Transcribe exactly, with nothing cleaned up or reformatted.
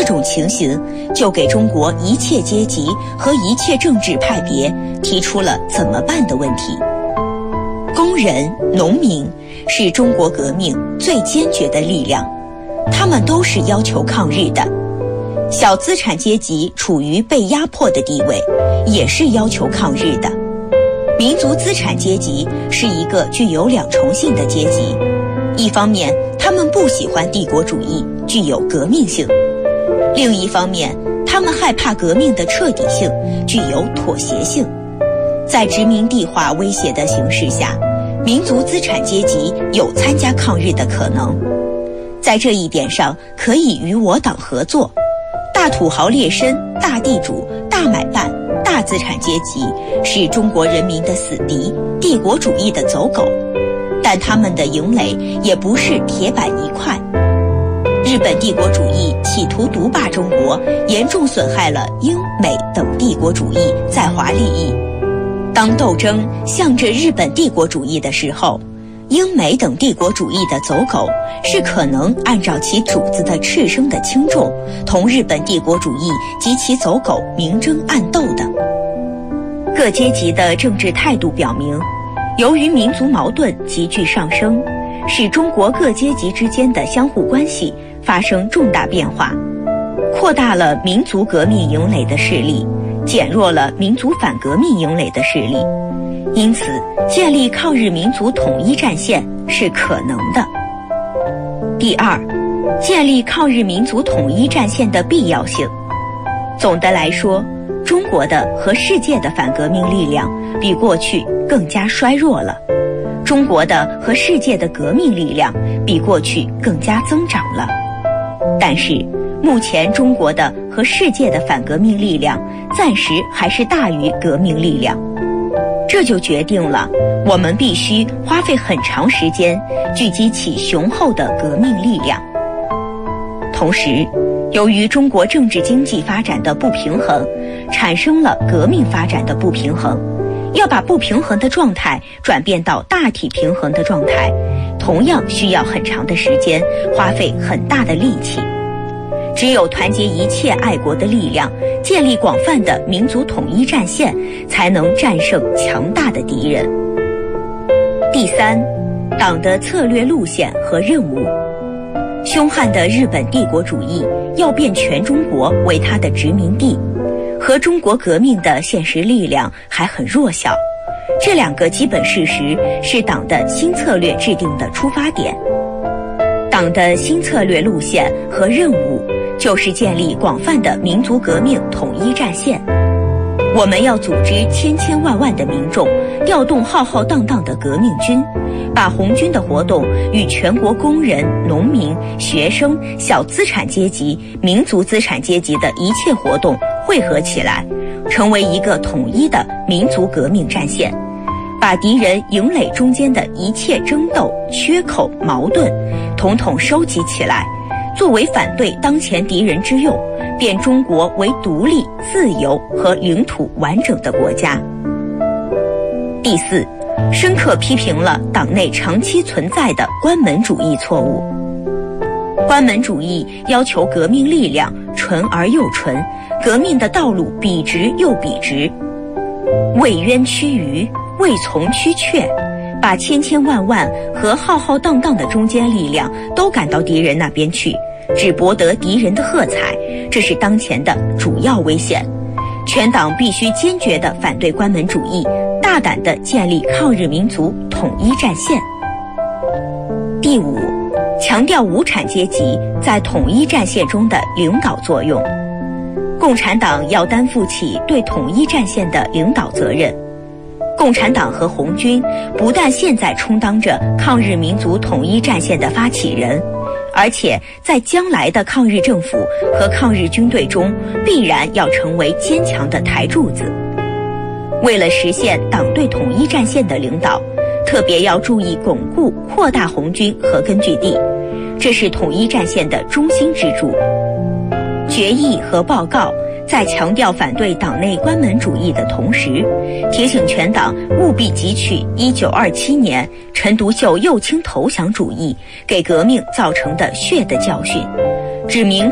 这种情形就给中国一切阶级和一切政治派别提出了怎么办的问题。工人、农民是中国革命最坚决的力量，他们都是要求抗日的。小资产阶级处于被压迫的地位，也是要求抗日的。民族资产阶级是一个具有两重性的阶级，一方面他们不喜欢帝国主义，具有革命性；另一方面他们害怕革命的彻底性，具有妥协性。在殖民地化威胁的形势下，民族资产阶级有参加抗日的可能。在这一点上可以与我党合作。大土豪劣绅、大地主、大买办、大资产阶级是中国人民的死敌，帝国主义的走狗，但他们的营垒也不是铁板一块。日本帝国主义企图独霸中国，严重损害了英美等帝国主义在华利益。当斗争向着日本帝国主义的时候，英美等帝国主义的走狗是可能按照其主子的赤声的轻重，同日本帝国主义及其走狗明争暗斗的。各阶级的政治态度表明，由于民族矛盾急剧上升，使中国各阶级之间的相互关系发生重大变化，扩大了民族革命营垒的势力，减弱了民族反革命营垒的势力。因此，建立抗日民族统一战线是可能的。第二，建立抗日民族统一战线的必要性。总的来说，中国的和世界的反革命力量比过去更加衰弱了，中国的和世界的革命力量比过去更加增长了。但是，目前中国的和世界的反革命力量暂时还是大于革命力量。这就决定了我们必须花费很长时间聚集起雄厚的革命力量。同时，由于中国政治经济发展的不平衡，产生了革命发展的不平衡。要把不平衡的状态转变到大体平衡的状态，同样需要很长的时间，花费很大的力气。只有团结一切爱国的力量，建立广泛的民族统一战线，才能战胜强大的敌人。第三，党的策略路线和任务。凶悍的日本帝国主义要变全中国为它的殖民地，和中国革命的现实力量还很弱小。这两个基本事实是党的新策略制定的出发点。党的新策略路线和任务就是建立广泛的民族革命统一战线。我们要组织千千万万的民众，调动浩浩荡荡的革命军，把红军的活动与全国工人、农民、学生、小资产阶级、民族资产阶级的一切活动汇合起来，成为一个统一的民族革命战线。把敌人营垒中间的一切争斗、缺口、矛盾统统收集起来，作为反对当前敌人之用，变中国为独立、自由和领土完整的国家。第四，深刻批评了党内长期存在的关门主义错误。关门主义要求革命力量纯而又纯，革命的道路笔直又笔直，为冤屈于，为从屈却，把千千万万和浩浩荡荡的中坚力量都赶到敌人那边去，只博得敌人的喝彩，这是当前的主要危险。全党必须坚决地反对关门主义，大胆地建立抗日民族统一战线。第五，强调无产阶级在统一战线中的领导作用。共产党要担负起对统一战线的领导责任。共产党和红军不但现在充当着抗日民族统一战线的发起人，而且在将来的抗日政府和抗日军队中必然要成为坚强的台柱子。为了实现党对统一战线的领导，特别要注意巩固扩大红军和根据地，这是统一战线的中心支柱。决议和报告在强调反对党内关门主义的同时，提醒全党务必汲取一九二七年陈独秀右倾投降主义给革命造成的血的教训，指明